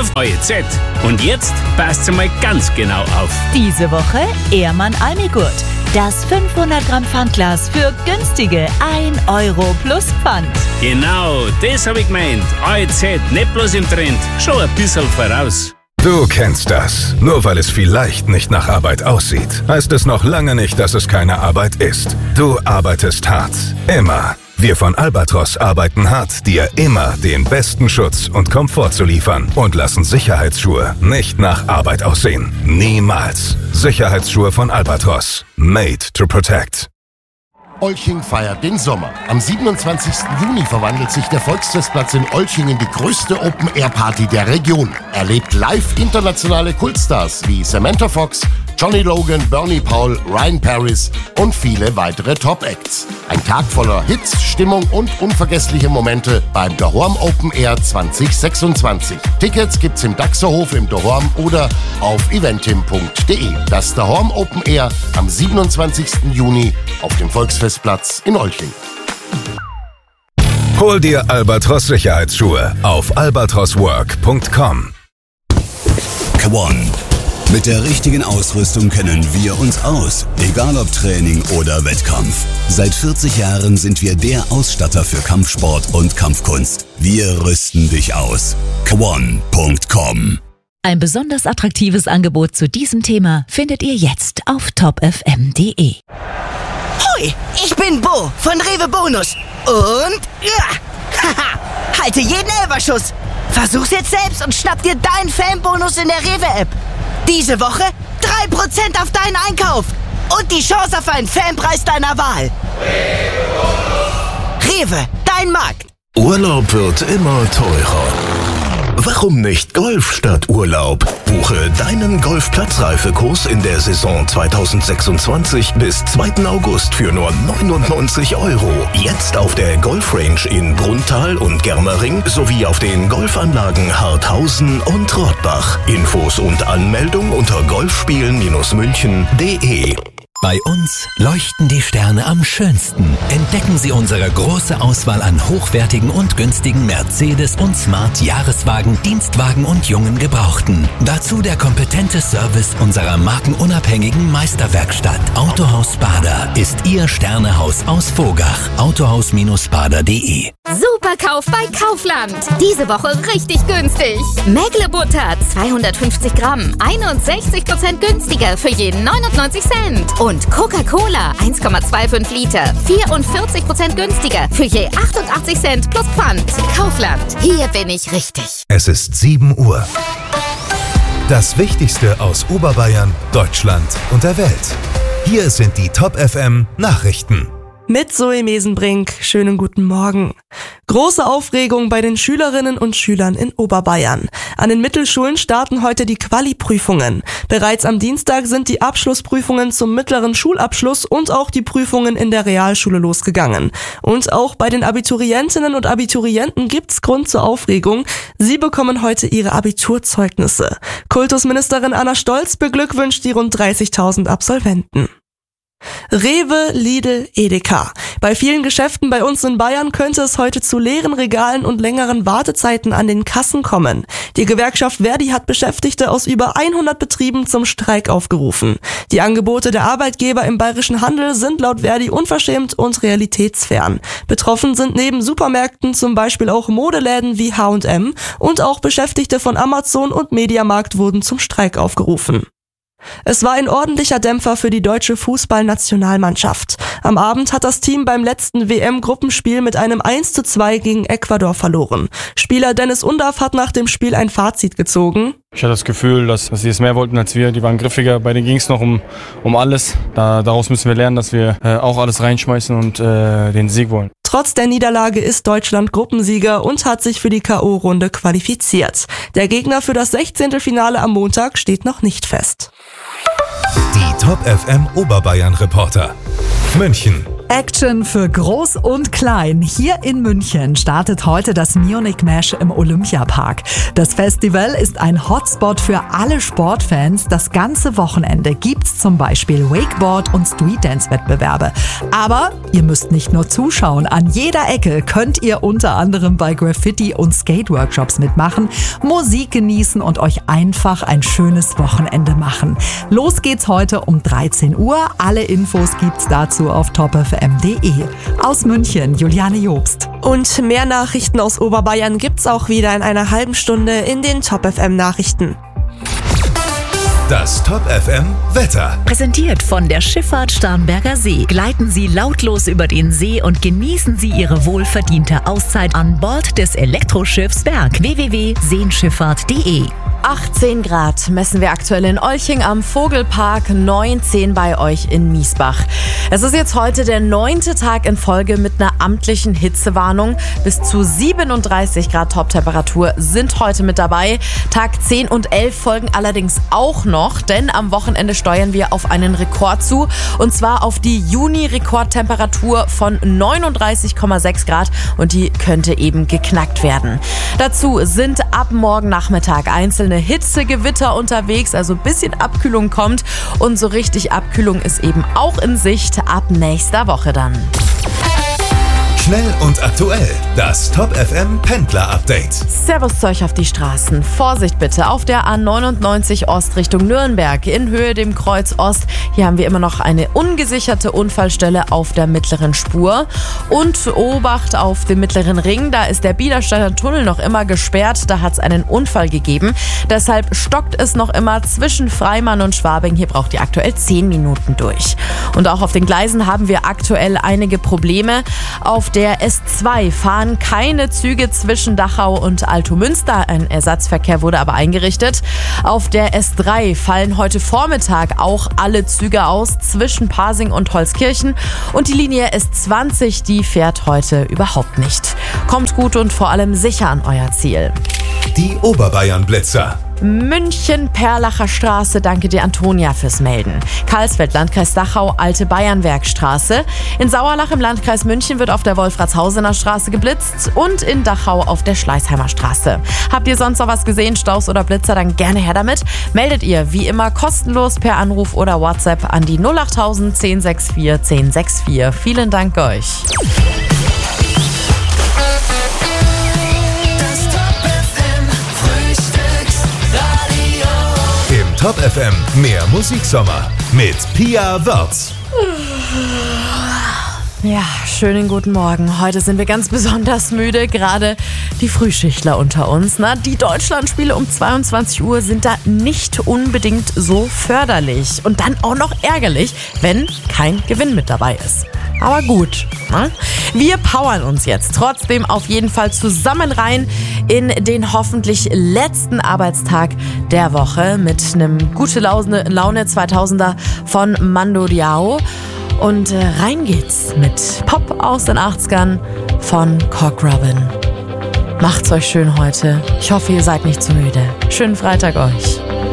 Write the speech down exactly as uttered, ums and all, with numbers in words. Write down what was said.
auf O E Z. Und jetzt passt mal ganz genau auf. Diese Woche Ehrmann Almigurt. Das fünfhundert Gramm Pfandglas für günstige ein Euro plus Pfand. Genau, das habe ich gemeint. O E Z, nicht bloß im Trend, schon ein bisschen voraus. Du kennst das. Nur weil es vielleicht nicht nach Arbeit aussieht, heißt es noch lange nicht, dass es keine Arbeit ist. Du arbeitest hart. Immer. Wir von Albatros arbeiten hart, dir immer den besten Schutz und Komfort zu liefern und lassen Sicherheitsschuhe nicht nach Arbeit aussehen. Niemals. Sicherheitsschuhe von Albatros. Made to protect. Olching feiert den Sommer. Am siebenundzwanzigsten Juni verwandelt sich der Volksfestplatz in Olching in die größte Open-Air-Party der Region. Erlebt live internationale Kultstars wie Samantha Fox, Johnny Logan, Bernie Paul, Ryan Paris und viele weitere Top-Acts. Ein Tag voller Hits, Stimmung und unvergessliche Momente beim Dahorm Open Air zwanzig sechsundzwanzig. Tickets gibt's im Daxerhof im Dahorm oder auf eventim punkt de. Das Dahorm Open Air am siebenundzwanzigsten Juni auf dem Volksfestplatz in Olching. Hol dir Albatros Sicherheitsschuhe auf albatros work punkt com. Kwon. Mit der richtigen Ausrüstung kennen wir uns aus, egal ob Training oder Wettkampf. Seit vierzig Jahren sind wir der Ausstatter für Kampfsport und Kampfkunst. Wir rüsten dich aus. kwon punkt com. Ein besonders attraktives Angebot zu diesem Thema findet ihr jetzt auf top f m punkt de. Hoi, ich bin Bo von Rewe Bonus. Und ja, haha, halte jeden Elferschuss. Versuch's jetzt selbst und schnapp dir deinen Fanbonus in der Rewe-App. Diese Woche drei Prozent auf deinen Einkauf und die Chance auf einen Fanpreis deiner Wahl. Rewe, dein Markt. Urlaub wird immer teurer. Warum nicht Golf statt Urlaub? Buche deinen Golfplatzreifekurs in der Saison zwanzig sechsundzwanzig bis zweiten August für nur neunundneunzig Euro. Jetzt auf der Golfrange in Brunnthal und Germering sowie auf den Golfanlagen Harthausen und Rottbach. Infos und Anmeldung unter golfspielen München punkt de. Bei uns leuchten die Sterne am schönsten. Entdecken Sie unsere große Auswahl an hochwertigen und günstigen Mercedes- und Smart-Jahreswagen, Dienstwagen und jungen Gebrauchten. Dazu der kompetente Service unserer markenunabhängigen Meisterwerkstatt. Autohaus Bader ist Ihr Sternehaus aus Vogach. autohaus bader punkt de. Superkauf bei Kaufland. Diese Woche richtig günstig. Mägle-Butter zweihundertfünfzig Gramm, einundsechzig Prozent günstiger für jeden neunundneunzig Cent. Und Coca-Cola eins Komma fünfundzwanzig Liter, vierundvierzig Prozent günstiger für je achtundachtzig Cent plus Pfand. Kaufland, hier bin ich richtig. Es ist sieben Uhr. Das Wichtigste aus Oberbayern, Deutschland und der Welt. Hier sind die Top F M Nachrichten. Mit Zoe Mesenbrink, schönen guten Morgen. Große Aufregung bei den Schülerinnen und Schülern in Oberbayern. An den Mittelschulen starten heute die Quali-Prüfungen. Bereits am Dienstag sind die Abschlussprüfungen zum mittleren Schulabschluss und auch die Prüfungen in der Realschule losgegangen. Und auch bei den Abiturientinnen und Abiturienten gibt's Grund zur Aufregung. Sie bekommen heute ihre Abiturzeugnisse. Kultusministerin Anna Stolz beglückwünscht die rund dreißigtausend Absolventen. Rewe, Lidl, Edeka. Bei vielen Geschäften bei uns in Bayern könnte es heute zu leeren Regalen und längeren Wartezeiten an den Kassen kommen. Die Gewerkschaft Verdi hat Beschäftigte aus über hundert Betrieben zum Streik aufgerufen. Die Angebote der Arbeitgeber im bayerischen Handel sind laut Verdi unverschämt und realitätsfern. Betroffen sind neben Supermärkten zum Beispiel auch Modeläden wie H und M und auch Beschäftigte von Amazon und Mediamarkt wurden zum Streik aufgerufen. Es war ein ordentlicher Dämpfer für die deutsche Fußballnationalmannschaft. Am Abend hat das Team beim letzten W M-Gruppenspiel mit einem eins zu zwei gegen Ecuador verloren. Spieler Dennis Undaff hat nach dem Spiel ein Fazit gezogen. Ich hatte das Gefühl, dass, dass sie es mehr wollten als wir. Die waren griffiger, bei denen ging es noch um, um alles. Da, daraus müssen wir lernen, dass wir äh, auch alles reinschmeißen und äh, den Sieg wollen. Trotz der Niederlage ist Deutschland Gruppensieger und hat sich für die K O-Runde qualifiziert. Der Gegner für das sechzehnte Finale am Montag steht noch nicht fest. Die Top F M Oberbayern Reporter. München. Action für Groß und Klein. Hier in München startet heute das Munich Mesh im Olympiapark. Das Festival ist ein Hotspot für alle Sportfans. Das ganze Wochenende gibt's zum Beispiel Wakeboard- und Streetdance-Wettbewerbe. Aber ihr müsst nicht nur zuschauen. An jeder Ecke könnt ihr unter anderem bei Graffiti- und Skate-Workshops mitmachen, Musik genießen und euch einfach ein schönes Wochenende machen. Los geht's heute um dreizehn Uhr. Alle Infos gibt's dazu auf top f m punkt d e. Aus München, Juliane Jobst. Und mehr Nachrichten aus Oberbayern gibt's auch wieder in einer halben Stunde in den Top F M Nachrichten. Das Top F M Wetter. Präsentiert von der Schifffahrt Starnberger See. Gleiten Sie lautlos über den See und genießen Sie Ihre wohlverdiente Auszeit an Bord des Elektroschiffs Berg. w w w punkt seenschifffahrt punkt d e. achtzehn Grad messen wir aktuell in Olching am Vogelpark, neunzehn bei euch in Miesbach. Es ist jetzt heute der neunte Tag in Folge mit einer amtlichen Hitzewarnung. Bis zu siebenunddreißig Grad Toptemperatur sind heute mit dabei. Tag zehn und elf folgen allerdings auch noch, denn am Wochenende steuern wir auf einen Rekord zu. Und zwar auf die Juni-Rekordtemperatur von neununddreißig Komma sechs Grad und die könnte eben geknackt werden. Dazu sind ab morgen Nachmittag einzelne Hitzegewitter unterwegs, also ein bisschen Abkühlung kommt und so richtig Abkühlung ist eben auch in Sicht ab nächster Woche dann. Schnell und aktuell, das Top F M Pendler Update. Servus zu euch auf die Straßen. Vorsicht bitte auf der A neunundneunzig Ost Richtung Nürnberg in Höhe dem Kreuz Ost. Hier haben wir immer noch eine ungesicherte Unfallstelle auf der mittleren Spur. Und Obacht auf dem mittleren Ring, da ist der Biedersteiner Tunnel noch immer gesperrt. Da hat es einen Unfall gegeben. Deshalb stockt es noch immer zwischen Freimann und Schwabing. Hier braucht ihr aktuell zehn Minuten durch. Und auch auf den Gleisen haben wir aktuell einige Probleme. Auf der S zwei fahren keine Züge zwischen Dachau und Altomünster. Ein Ersatzverkehr wurde aber eingerichtet. Auf der S drei fallen heute Vormittag auch alle Züge aus zwischen Pasing und Holzkirchen. Und die Linie S zwanzig, die fährt heute überhaupt nicht. Kommt gut und vor allem sicher an euer Ziel. Die Oberbayern-Blitzer. München-Perlacher Straße, danke dir Antonia fürs Melden. Karlsfeld, Landkreis Dachau, Alte Bayernwerkstraße. In Sauerlach im Landkreis München wird auf der Wolfratshausener Straße geblitzt und in Dachau auf der Schleißheimer Straße. Habt ihr sonst noch was gesehen, Staus oder Blitzer, dann gerne her damit. Meldet ihr wie immer kostenlos per Anruf oder WhatsApp an die null achttausend zehn sechs vier zehn sechs vier. Vielen Dank euch. Top F M, mehr Musiksommer mit Pia Wörz. Ja, schönen guten Morgen. Heute sind wir ganz besonders müde, gerade die Frühschichtler unter uns. Na, die Deutschlandspiele um zweiundzwanzig Uhr sind da nicht unbedingt so förderlich. Und dann auch noch ärgerlich, wenn kein Gewinn mit dabei ist. Aber gut, na? Wir powern uns jetzt trotzdem auf jeden Fall zusammen rein in den hoffentlich letzten Arbeitstag der Woche mit einem gute Laune, Laune zweitausender von Mando Diao. Und äh, rein geht's mit Pop aus den achtzigern von Cock Robin. Macht's euch schön heute. Ich hoffe, ihr seid nicht zu müde. Schönen Freitag euch.